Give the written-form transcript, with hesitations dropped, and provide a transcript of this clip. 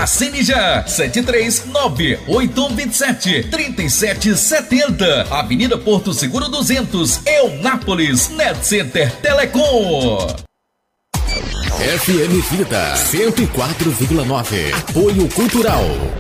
Assine já, 739-8127-3770. Avenida Porto Seguro 200, Eunápolis, Net Center Telecom. FM Vida 104,9. Apoio Cultural.